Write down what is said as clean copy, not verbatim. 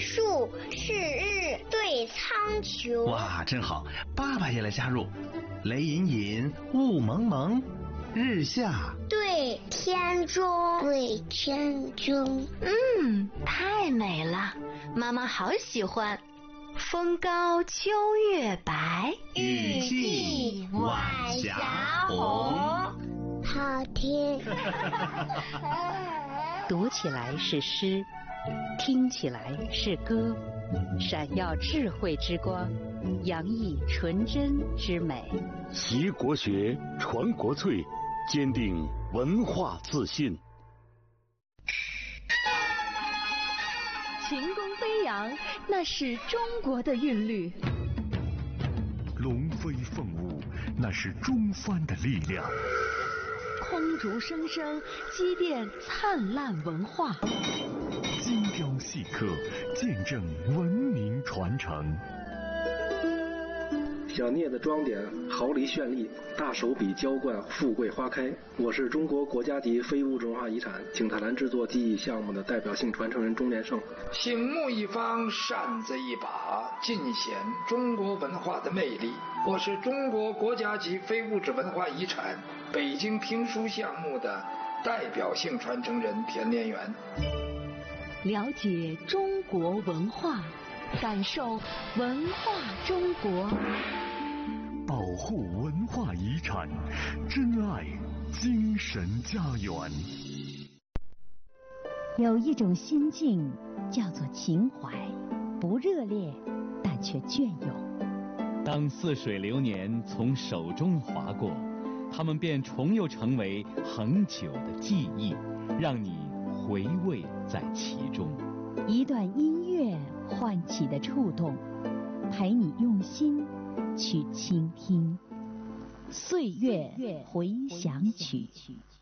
树，是日对苍穹。 哇，真好！爸爸也来加入。雷隐隐，雾蒙蒙，日下对天中，对天中。 太美了，妈妈好喜欢。风高秋月白， 雨霁晚霞红。 好听。 读起来是诗，听起来是歌，闪耀智慧之光，洋溢纯真之美。 习国学，传国粹，坚定文化自信。 秦宫飞扬，那是中国的韵律； 龙飞凤舞，那是中藩的力量； 空竹声声，积淀灿烂文化； 精雕细刻，见证文明传承。 小镊子装点毫厘绚丽，大手笔浇灌富贵花开。我是中国国家级非物质文化遗产景泰蓝制作技艺项目的代表性传承人钟连胜。 醒目一方，扇子一把，尽显中国文化的魅力。我是中国国家级非物质文化遗产北京评书项目的代表性传承人田连元。 了解中国文化，感受文化中国。 保护文化遗产，珍爱精神家园。 有一种心境叫做情怀，不热烈，但却隽永。 当似水流年从手中划过，它们便重又成为恒久的记忆，让你回味在其中。 一段音乐唤起的触动，陪你用心去倾听。岁月回响曲。